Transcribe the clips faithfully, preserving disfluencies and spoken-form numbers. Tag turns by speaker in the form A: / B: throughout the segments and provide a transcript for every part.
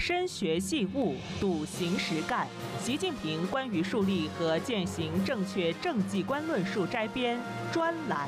A: 深学细悟，笃行实干。习近平关于树立和践行正确政绩观论述摘编专栏。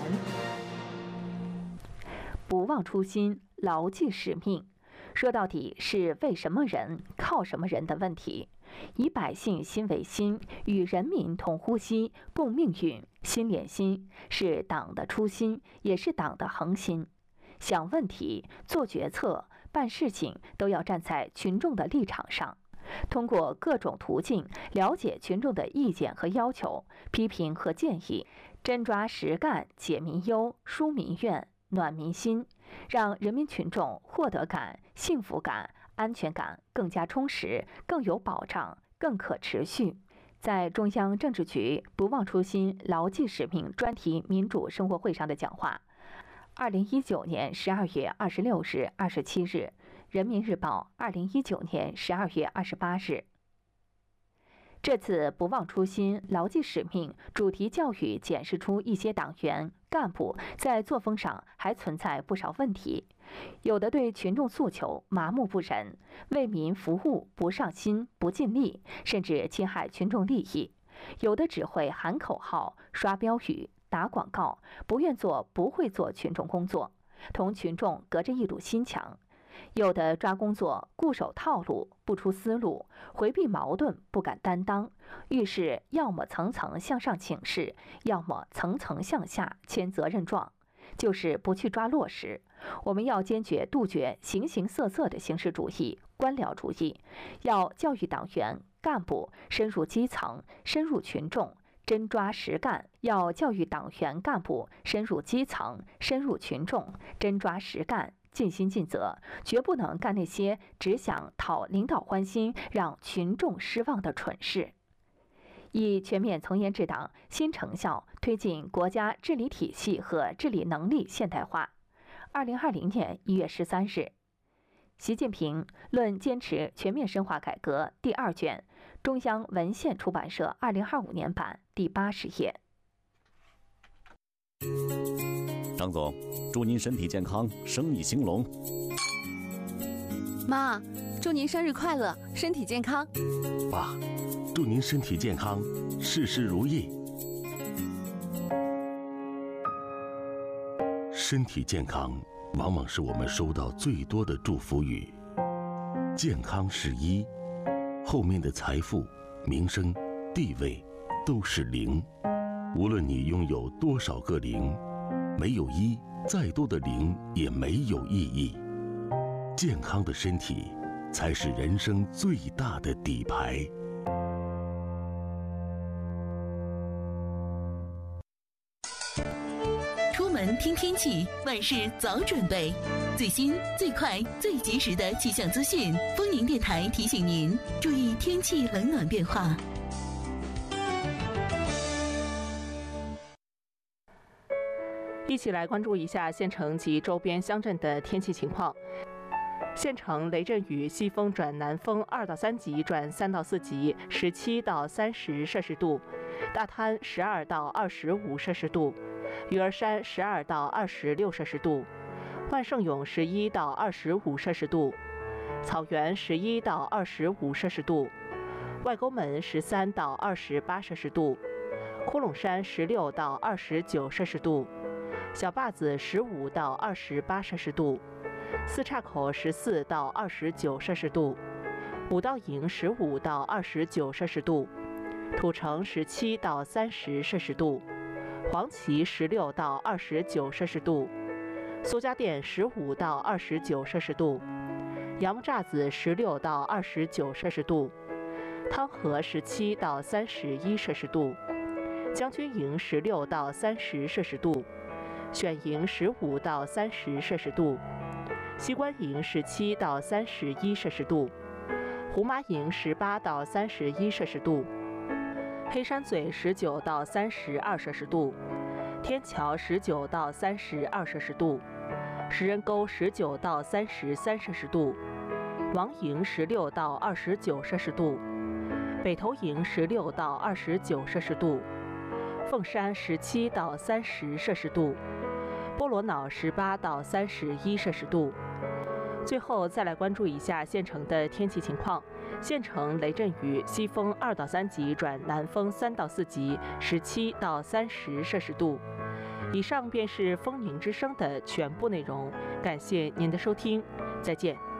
B: 不忘初心，牢记使命，说到底是为什么人、靠什么人的问题。以百姓心为心，与人民同呼吸、共命运，心连心，是党的初心，也是党的恒心。想问题、做决策、办事情，都要站在群众的立场上，通过各种途径了解群众的意见和要求、批评和建议，真抓实干，解民忧、舒民怨、暖民心，让人民群众获得感、幸福感、安全感更加充实、更有保障、更可持续。在中央政治局不忘初心、牢记使命专题民主生活会上的讲话，二零一九年十二月二十六日、二十七日，人民日报二零一九年十二月二十八日。这次不忘初心、牢记使命主题教育检视出一些党员干部在作风上还存在不少问题，有的对群众诉求麻木不仁，为民服务不上心、不尽力，甚至侵害群众利益；有的只会喊口号、刷标语、打广告，不愿做、不会做群众工作，同群众隔着一堵心墙；有的抓工作固守套路，不出思路，回避矛盾，不敢担当，遇事要么层层向上请示，要么层层向下签责任状，就是不去抓落实。我们要坚决杜绝形形色色的形式主义、官僚主义，要教育党员干部深入基层、深入群众，真抓实干。要教育党员干部深入基层、深入群众，真抓实干，尽心尽责，绝不能干那些只想讨领导欢心、让群众失望的蠢事。以全面从严治党新成效推进国家治理体系和治理能力现代化。二零二零年一月十三日，习近平论坚持全面深化改革第二卷，中央文献出版社二零二五年版第八十页。
C: 张总，祝您身体健康，生意兴隆。
D: 妈，祝您生日快乐，身体健康。
E: 爸，祝您身体健康，事事如意。身体健康往往是我们收到最多的祝福语。健康是一，后面的财富、名声、地位都是零。无论你拥有多少个零，没有一，再多的零也没有意义。健康的身体才是人生最大的底牌。
F: 出门听天气，万事早准备。最新、最快、最及时的气象资讯，丰宁电台提醒您注意天气冷暖变化。
A: 一起来关注一下县城及周边乡镇的天气情况。县城雷阵雨，西风转南风二到三级转三到四级，十七到三十摄氏度；大滩十二到二十五摄氏度；鱼儿山十二到二十六摄氏度；万盛涌十一到二十五摄氏度；草原十一到二十五摄氏度；外沟门十三到二十八摄氏度；窟窿山十六到二十九摄氏度；小坝子十五到二十八摄氏度；四岔口十四到二十九摄氏度；五道营十五到二十九摄氏度；土城十七到三十摄氏度；黄岐十六到二十九摄氏度；苏家店十五到二十九摄氏度；杨木栅子十六到二十九摄氏度；汤河十七到三十一摄氏度；将军营十六到三十摄氏度；选营十五到三十摄氏度；西关营十七到三十一摄氏度；胡麻营十八到三十一摄氏度；黑山嘴十九到三十二摄氏度；天桥十九到三十二摄氏度；石人沟十九到三十三摄氏度；王营十六到二十九摄氏度；北头营十六到二十九摄氏度；凤山十七到三十摄氏度；波罗脑十八到三十一摄氏度； 最后再来关注一下县城的天气情况。县城雷阵雨，西风二到三级转南风三到四级，十七到三十摄氏度。以上便是风宁之声的全部内容，感谢您的收听，再见。